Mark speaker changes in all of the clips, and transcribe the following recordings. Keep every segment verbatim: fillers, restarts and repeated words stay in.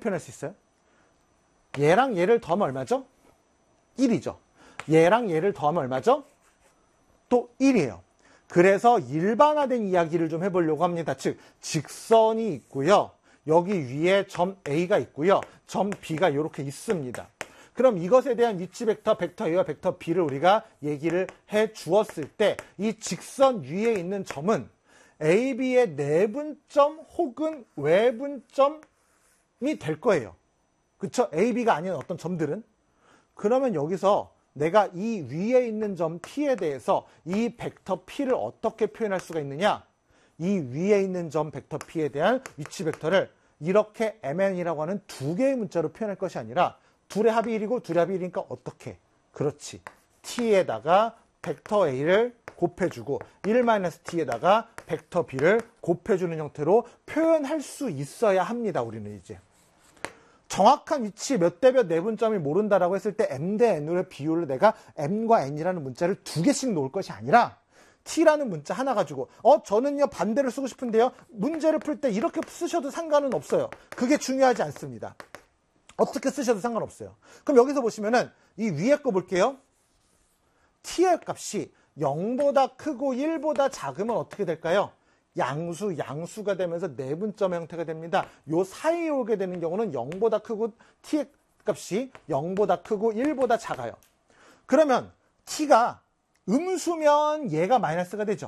Speaker 1: 표현할 수 있어요? 얘랑 얘를 더하면 얼마죠? 일이죠. 얘랑 얘를 더하면 얼마죠? 또 일이에요. 그래서 일반화된 이야기를 좀 해보려고 합니다. 즉 직선이 있고요. 여기 위에 점 A가 있고요. 점 B가 이렇게 있습니다. 그럼 이것에 대한 위치 벡터, 벡터 A와 벡터 B를 우리가 얘기를 해 주었을 때 이 직선 위에 있는 점은 A, B의 내분점 혹은 외분점이 될 거예요. 그쵸? A, B가 아닌 어떤 점들은. 그러면 여기서 내가 이 위에 있는 점 T에 대해서 이 벡터 P를 어떻게 표현할 수가 있느냐? 이 위에 있는 점 벡터 P에 대한 위치 벡터를 이렇게 엠엔이라고 하는 두 개의 문자로 표현할 것이 아니라 둘의 합이 일이고 둘의 합이 일이니까 어떻게? 그렇지. T에다가 벡터 A를 곱해주고 일 마이너스 T에다가 벡터 B를 곱해주는 형태로 표현할 수 있어야 합니다. 우리는 이제. 정확한 위치 몇 대 몇 내분점이 모른다라고 했을 때 M 대 N의 비율을 내가 M과 N이라는 문자를 두 개씩 놓을 것이 아니라 T라는 문자 하나 가지고 어 저는요 반대로 쓰고 싶은데요. 문제를 풀 때 이렇게 쓰셔도 상관은 없어요. 그게 중요하지 않습니다. 어떻게 쓰셔도 상관없어요. 그럼 여기서 보시면은 이 위에 거 볼게요. T의 값이 영보다 크고 일보다 작으면 어떻게 될까요? 양수, 양수가 되면서 내분점의 형태가 됩니다. 요 사이에 오게 되는 경우는 영보다 크고 T의 값이 영보다 크고 일보다 작아요. 그러면 T가 음수면 얘가 마이너스가 되죠.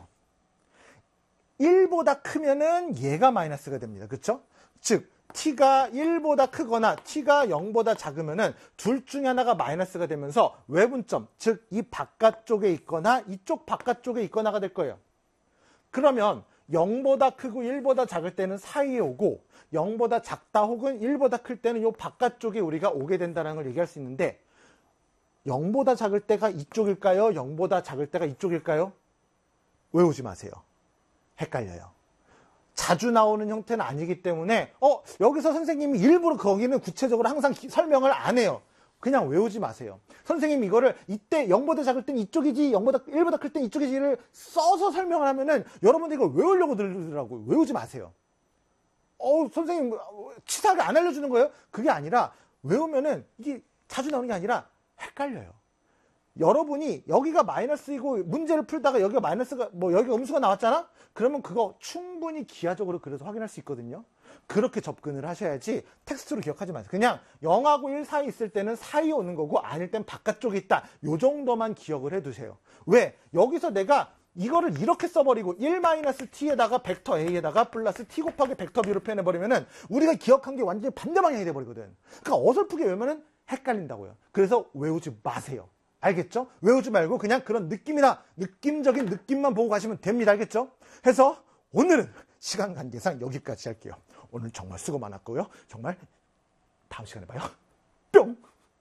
Speaker 1: 일보다 크면은 얘가 마이너스가 됩니다. 그렇죠? 즉 T가 일보다 크거나 T가 영보다 작으면은 둘 중에 하나가 마이너스가 되면서 외분점, 즉 이 바깥쪽에 있거나 이쪽 바깥쪽에 있거나가 될 거예요. 그러면 영보다 크고 일보다 작을 때는 사이에 오고 영보다 작다 혹은 일보다 클 때는 이 바깥쪽에 우리가 오게 된다는 걸 얘기할 수 있는데 영보다 작을 때가 이쪽일까요? 영보다 작을 때가 이쪽일까요? 외우지 마세요. 헷갈려요. 자주 나오는 형태는 아니기 때문에 어 여기서 선생님이 일부러 거기는 구체적으로 항상 기, 설명을 안 해요. 그냥 외우지 마세요. 선생님이 이거를 이때 영보다 작을 땐 이쪽이지 영보다 일보다 클 땐 이쪽이지를 써서 설명을 하면은 여러분들 이걸 외우려고 들으라고 외우지 마세요. 어 선생님 치사하게 안 알려주는 거예요? 그게 아니라 외우면은 이게 자주 나오는 게 아니라 헷갈려요. 여러분이 여기가 마이너스이고 문제를 풀다가 여기가 마이너스가 뭐 여기가 음수가 나왔잖아? 그러면 그거 충분히 기하적으로 그래서 확인할 수 있거든요. 그렇게 접근을 하셔야지 텍스트로 기억하지 마세요. 그냥 영하고 일 사이 있을 때는 사이에 오는 거고 아닐 땐 바깥쪽에 있다. 요 정도만 기억을 해두세요. 왜? 여기서 내가 이거를 이렇게 써버리고 일 마이너스 T에다가 벡터 A에다가 플러스 T 곱하기 벡터 B로 표현해버리면은 우리가 기억한 게 완전히 반대 방향이 돼버리거든. 그러니까 어설프게 외우면은 헷갈린다고요. 그래서 외우지 마세요. 알겠죠? 외우지 말고 그냥 그런 느낌이나 느낌적인 느낌만 보고 가시면 됩니다. 알겠죠? 해서 오늘은 시간 관계상 여기까지 할게요. 오늘 정말 수고 많았고요. 정말 다음 시간에 봐요. 뿅!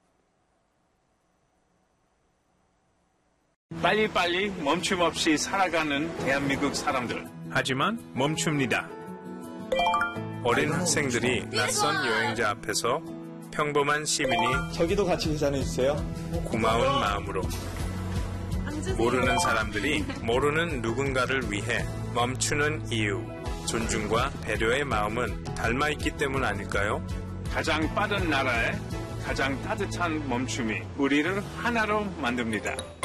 Speaker 2: 빨리빨리 멈춤 없이 살아가는 대한민국 사람들.
Speaker 3: 하지만 멈춥니다. 어린 학생들이 낯선 여행자 앞에서 평범한 시민이
Speaker 4: 저기도 같이 계산해주세요.
Speaker 3: 고마운 마음으로 모르는 사람들이 모르는 누군가를 위해 멈추는 이유, 존중과 배려의 마음은 닮아있기 때문 아닐까요?
Speaker 2: 가장 빠른 나라에 가장 따뜻한 멈춤이 우리를 하나로 만듭니다.